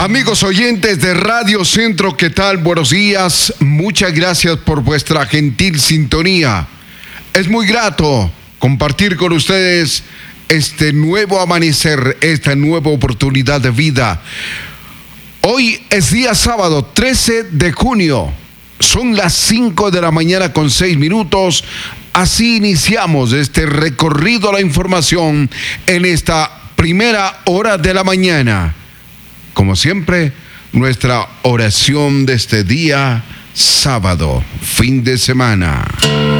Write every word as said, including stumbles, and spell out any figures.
Amigos oyentes de Radio Centro, ¿qué tal? Buenos días. Muchas gracias por vuestra gentil sintonía. Es muy grato compartir con ustedes este nuevo amanecer, esta nueva oportunidad de vida. Hoy es día sábado, trece de junio. Son las cinco de la mañana con seis minutos. Así iniciamos este recorrido a la información en esta primera hora de la mañana. Como siempre, nuestra oración de este día sábado, fin de semana.